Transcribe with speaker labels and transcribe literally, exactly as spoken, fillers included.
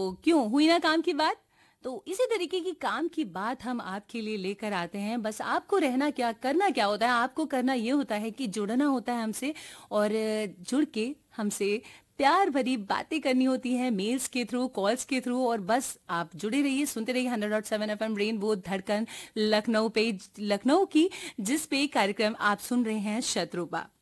Speaker 1: क्यों, हुई ना काम की बात? तो इसी तरीके की काम की बात हम आपके लिए लेकर आते हैं। बस आपको रहना क्या, करना क्या होता है, आपको करना ये होता है कि जुड़ना होता है हमसे और जुड़ के हमसे प्यार भरी बातें करनी होती हैं मेल्स के थ्रू, कॉल्स के थ्रू। और बस आप जुड़े रहिए, सुनते रहिए hundred dot seven F M rainbow धड़कन लखनऊ पे, लखनऊ की, जिस पे कार्यक्रम आप सुन रहे हैं शत्रुपा।